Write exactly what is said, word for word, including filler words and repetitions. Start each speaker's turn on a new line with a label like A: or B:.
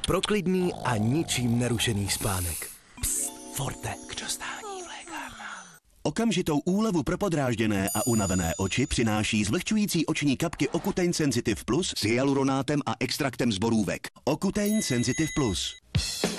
A: pro klidný a ničím nerušený spánek. Psst, Forte, k dostání v lékárnách.
B: Okamžitou úlevu pro podrážděné a unavené oči přináší zvlhčující oční kapky Ocutein Sensitive Plus s hyaluronátem a extraktem z borůvek. Ocutein Sensitive Plus.